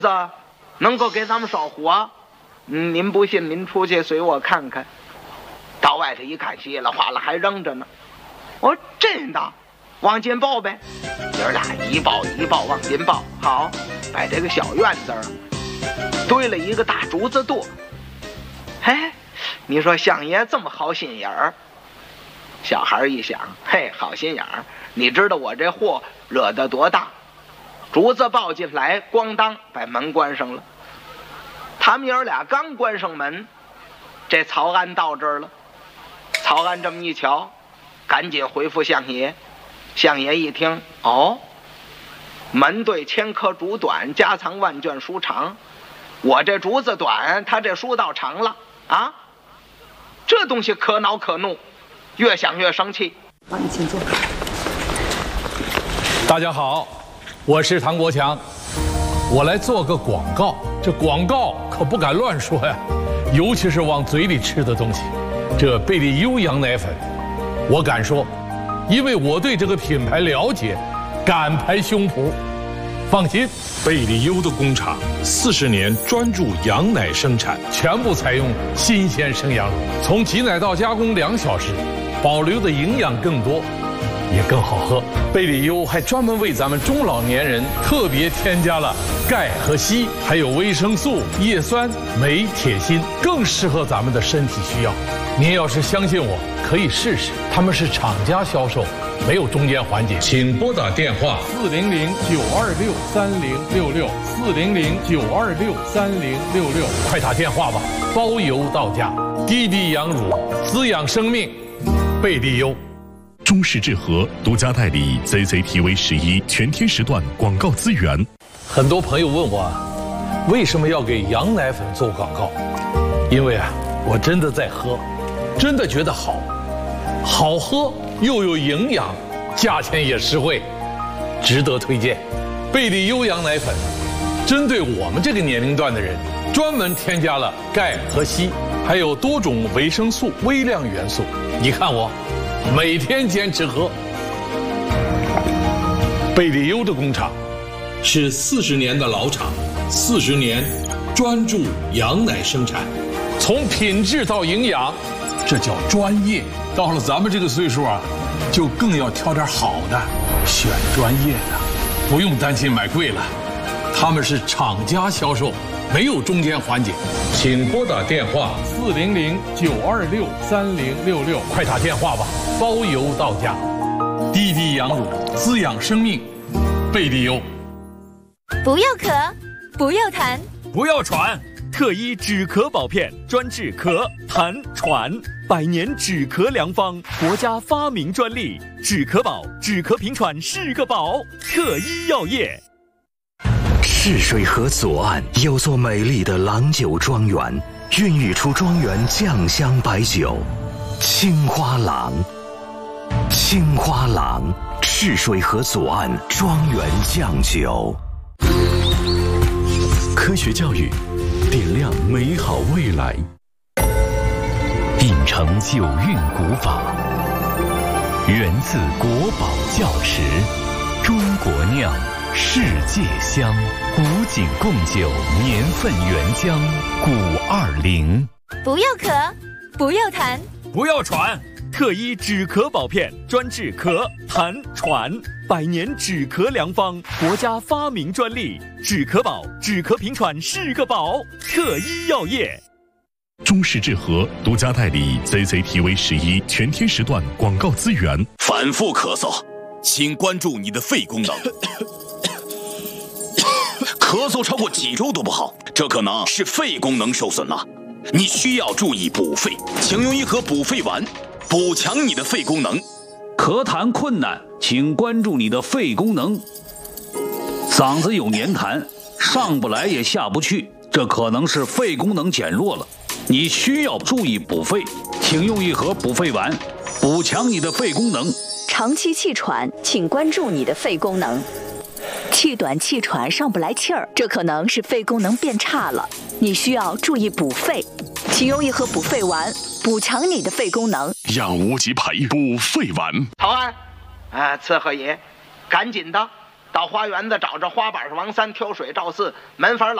子能够给咱们烧火。您不信，您出去随我看看。到外头一看，稀里哗啦还扔着呢。我说真的，往进抱呗。爷儿俩一抱一抱往进抱，好，把这个小院子堆了一个大竹子垛。哎，你说相爷这么好心眼儿。小孩一想，嘿，好心眼儿，你知道我这祸惹得多大？竹子抱进来，咣当把门关上了。他们爷儿俩刚关上门，这曹安到这儿了。曹安这么一瞧，赶紧回复相爷。相爷一听，哦，门对千棵竹短，家藏万卷书长。我这竹子短，他这书倒长了啊！这东西可恼可怒，越想越生气。 好，你请坐。 大家好，我是唐国强，我来做个广告。这广告可不敢乱说呀，尤其是往嘴里吃的东西。这贝利优羊奶粉，我敢说，因为我对这个品牌了解，敢拍胸脯。放心， 贝利优的工厂40年专注羊奶生产， 全部采用新鲜生羊乳，从挤奶到加工2小时，保留的营养更多，也更好喝。贝利优还专门为咱们中老年人特别添加了钙和硒，还有维生素、叶酸、镁、铁、锌，更适合咱们的身体需要。您要是相信我，可以试试。他们是厂家销售，没有中间环节。 请拨打电话 400-926-3066，400-926-3066，快打电话吧，包邮到家。滴滴羊乳，滋养生命，贝利优。 中式制和独家代理 CCTV11全天时段广告资源。 很多朋友问我，为什么要给羊奶粉做广告？因为我真的在喝，真的觉得好喝又有营养，价钱也实惠，值得推荐。贝利优羊奶粉针对我们这个年龄段的人，专门添加了钙和硒，还有多种维生素、微量元素。你看我每天坚持喝。贝利优的工厂是40年的老厂，40年专注羊奶生产，从品质到营养，这叫专业。到了咱们这个岁数就更要挑点好的，选专业的，不用担心买贵了。他们是厂家销售，没有中间环节。 请拨打电话 400-926-3066，快打电话吧，包邮到家。滴滴羊乳，滋养生命，贝利优。 不要咳，不要痰， 不要喘。特医止咳宝片，专治咳、痰、喘，100年止咳良方，国家发明专利。止咳宝，止咳平喘是个宝。特医药业。 赤水河左岸有座美丽的郎酒庄园，孕育出庄园酱香白酒青花郎。青花郎，赤水河左岸庄园酱酒。科学教育，点亮美好未来。秉承九韵古法，源自国宝窖池，中国酿，世界香。古井贡酒年份原浆520。 不要咳，不要痰， 不要喘。特医止咳宝片，专治咳、痰、喘，100年止咳良方，国家发明专利。止咳宝，止咳平喘是个宝。特医药业。 中式制和独家代理 CCTV11全天时段广告资源。 反复咳嗽，请关注你的肺功能。咳嗽超过几周都不好，这可能是肺功能受损了。你需要注意补肺，请用一盒补肺丸，补强你的肺功能。 咳痰困难，请关注你的肺功能。嗓子有黏痰，上不来也下不去，这可能是肺功能减弱了。你需要注意补肺，请用一盒补肺丸，补强你的肺功能。 长期气喘，请关注你的肺功能。气短气喘上不来气儿，这可能是肺功能变差了，你需要注意补肺，请用一盒补肺丸，补强你的肺功能。 养无极培补肺丸。 陶安，伺候爷，赶紧的， 到花园子找着花板王三挑水赵四门房